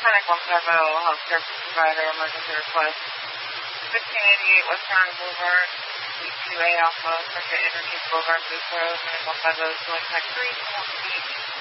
Clinic 150 Healthcare Provider Emergency Request. 1588 West Carolina Boulevard, E2A Alpha, Second Interchange Boulevard, Booth Road, Clinic 150 is going type 3,